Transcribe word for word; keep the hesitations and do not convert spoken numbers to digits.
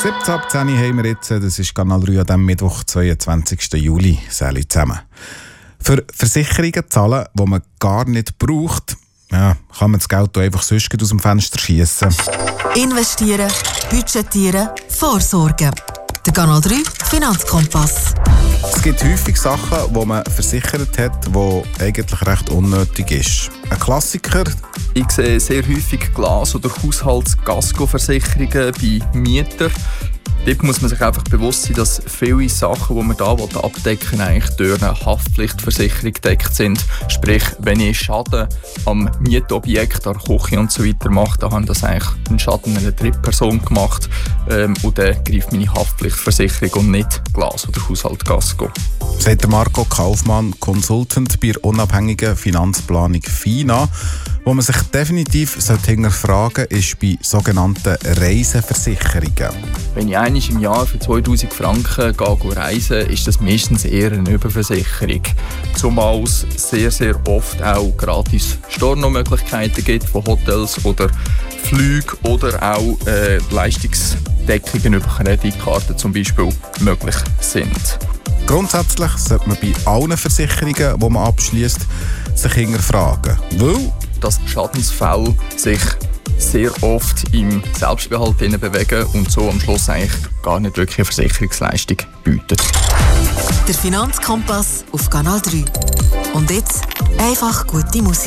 siebzehn ab zehn haben wir jetzt, das ist Kanal drei an diesem Mittwoch, zweiundzwanzigsten Juli. Salut zusammen. Für Versicherungen zahlen, die man gar nicht braucht, ja, kann man das Geld einfach sonst aus dem Fenster schiessen. Investieren, budgetieren, vorsorgen. Der Kanal drei Finanzkompass. Es gibt häufig Sachen, die man versichert hat, die eigentlich recht unnötig ist. Ein Klassiker. Ich sehe sehr häufig Glas- oder Haushalts-Gasko-Versicherungen bei Mietern. Dort muss man sich einfach bewusst sein, dass viele Sachen, die man hier abdecken will, eigentlich durch eine Haftpflichtversicherung gedeckt sind. Sprich, wenn ich Schaden am Mietobjekt, an der Küche und so weiter mache, dann habe ich das eigentlich einen Schaden einer Drittperson gemacht. Ähm, und dann greift meine Haftpflichtversicherung und nicht Glas- oder Haushalt-Gasko. Sagt Marco Kaufmann, Consultant bei der unabhängigen Finanzplanung FINA. Wo man sich definitiv hinterfragen sollte, ist bei sogenannten Reiseversicherungen. Wenn ich einmal im Jahr für zweitausend Franken gehe reisen, ist das meistens eher eine Überversicherung. Zumal es sehr, sehr oft auch gratis Stornomöglichkeiten gibt von Hotels oder Flügen oder auch äh, Leistungsdeckungen über Kreditkarten zum Beispiel möglich sind. Grundsätzlich sollte man bei allen Versicherungen, die man abschließt, sich hinterfragen. Weil dass Schadensfälle sich sehr oft im Selbstbehalt bewegen und so am Schluss eigentlich gar nicht wirklich eine Versicherungsleistung bieten. Der Finanzkompass auf Kanal drei. Und jetzt einfach gute Musik.